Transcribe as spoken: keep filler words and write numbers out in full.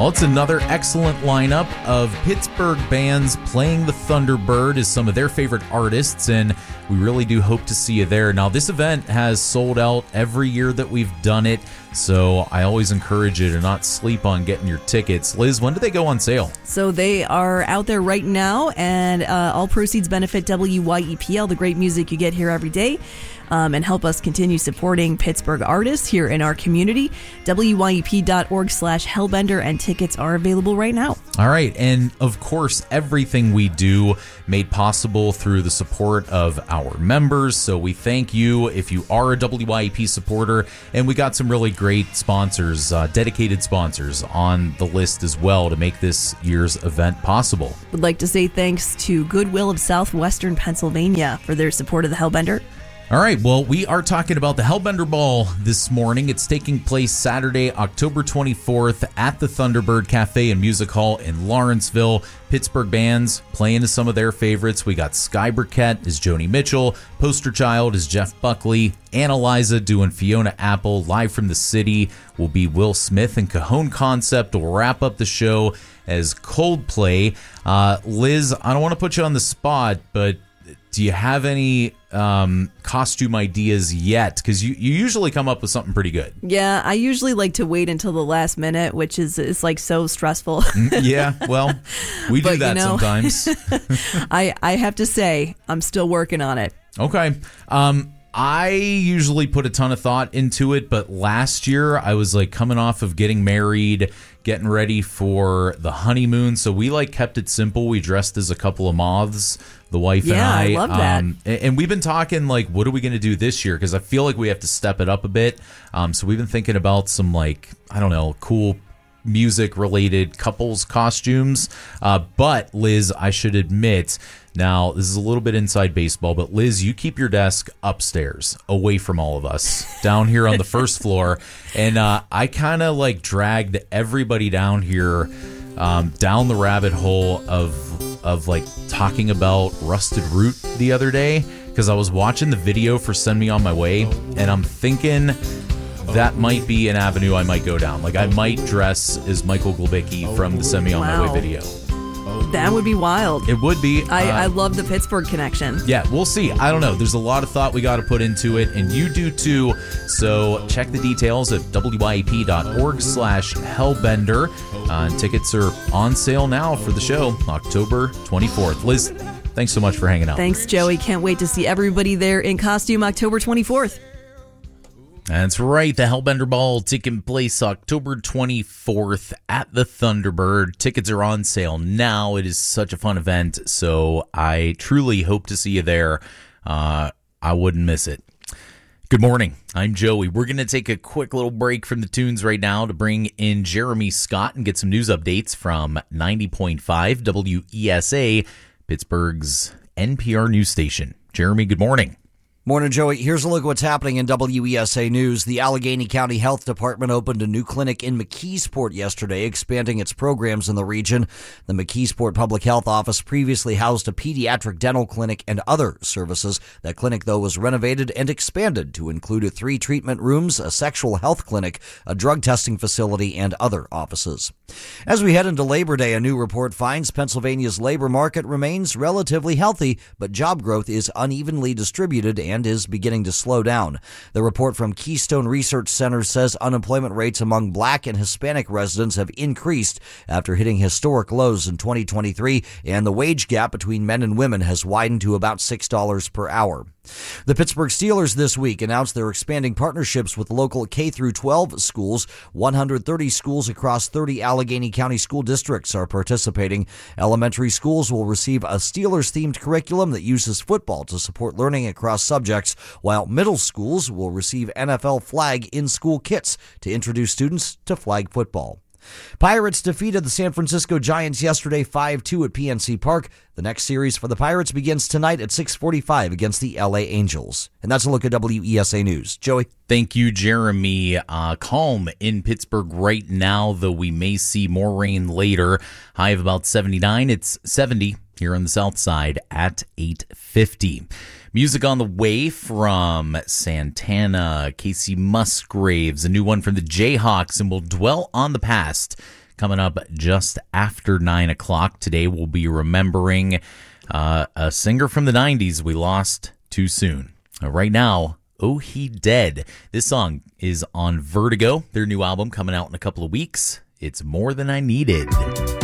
Well, it's another excellent lineup of Pittsburgh bands playing the Thunderbird as some of their favorite artists, and we really do hope to see you there. Now, this event has sold out every year that we've done it, so I always encourage you to not sleep on getting your tickets. Liz, when do they go on sale? So they are out there right now, and uh, all proceeds benefit W Y E P L, the great music you get here every day. Um, and help us continue supporting Pittsburgh artists here in our community. W Y E P dot org slash Hellbender, and tickets are available right now. All right. And of course, everything we do made possible through the support of our members. So we thank you if you are a W Y E P supporter. And we got some really great sponsors, uh, dedicated sponsors on the list as well to make this year's event possible. Would like to say thanks to Goodwill of Southwestern Pennsylvania for their support of the Hellbender. All right, well, we are talking about the Hellbender Ball this morning. It's taking place Saturday, October twenty-fourth at the Thunderbird Cafe and Music Hall in Lawrenceville. Pittsburgh bands playing to some of their favorites. We got Sky Burkett as Joni Mitchell, Poster Child is Jeff Buckley, Annalisa doing Fiona Apple. Live from the city will be Will Smith, and Cajon Concept will wrap up the show as Coldplay. Uh, Liz, I don't want to put you on the spot, but do you have any um, costume ideas yet? Because you, you usually come up with something pretty good. Yeah, I usually like to wait until the last minute, which is is like so stressful. Yeah, well, we do but, that you know, sometimes. I, I have to say, I'm still working on it. Okay. Um, I usually put a ton of thought into it, but last year I was like coming off of getting married, getting ready for the honeymoon, so we like kept it simple. We dressed as a couple of moths, the wife yeah, and I. I love that. Um, and we've been talking like, what are we going to do this year? Because I feel like we have to step it up a bit. Um, so we've been thinking about some like, I don't know, cool music-related couples costumes. Uh, but Liz, I should admit, now this is a little bit inside baseball, but Liz, you keep your desk upstairs, away from all of us, down here on the first floor. And uh, I kind of like dragged everybody down here, um, down the rabbit hole of of like talking about Rusted Root the other day, because I was watching the video for Send Me On My Way, and I'm thinking that might be an avenue I might go down. Like, I might dress as Michael Glebicki from the Send Me On Wow. My Way video. That would be wild. It would be. I, uh, I love the Pittsburgh connection. Yeah, we'll see. I don't know. There's a lot of thought we got to put into it, and you do too. So check the details at W Y E P dot org slash Hellbender. Uh, and tickets are on sale now for the show, October twenty-fourth. Liz, thanks so much for hanging out. Thanks, Joey. Can't wait to see everybody there in costume October twenty-fourth. That's right. The Hellbender Ball taking place October twenty-fourth at the Thunderbird. Tickets are on sale now. It is such a fun event, so I truly hope to see you there. Uh, I wouldn't miss it. Good morning. I'm Joey. We're going to take a quick little break from the tunes right now to bring in Jeremy Scott and get some news updates from ninety point five W E S A, Pittsburgh's N P R news station. Jeremy, good morning. Morning, Joey. Here's a look at what's happening in W E S A News. The Allegheny County Health Department opened a new clinic in McKeesport yesterday, expanding its programs in the region. The McKeesport Public Health Office previously housed a pediatric dental clinic and other services. That clinic, though, was renovated and expanded to include three treatment rooms, a sexual health clinic, a drug testing facility, and other offices. As we head into Labor Day, a new report finds Pennsylvania's labor market remains relatively healthy, but job growth is unevenly distributed and and is beginning to slow down. The report from Keystone Research Center says unemployment rates among Black and Hispanic residents have increased after hitting historic lows in twenty twenty-three, and the wage gap between men and women has widened to about six dollars per hour. The Pittsburgh Steelers this week announced they're expanding partnerships with local K through twelve schools. one hundred thirty schools across thirty Allegheny County school districts are participating. Elementary schools will receive a Steelers-themed curriculum that uses football to support learning across subjects, while middle schools will receive N F L flag in-school kits to introduce students to flag football. Pirates defeated the San Francisco Giants yesterday five two at P N C Park. The next series for the Pirates begins tonight at six forty-five against the L A Angels. And that's a look at W E S A News. Joey? Thank you, Jeremy. Uh, calm in Pittsburgh right now, though we may see more rain later. High of about seventy-nine. It's seventy here on the south side at eight fifty. Music on the way from Santana, Casey Musgraves, a new one from the Jayhawks, and we'll dwell on the past coming up just after nine o'clock. Today we'll be remembering uh, a singer from the nineties we lost too soon. Uh, right now, Oh He Dead. This song is on Vertigo, their new album coming out in a couple of weeks. It's More Than I Needed.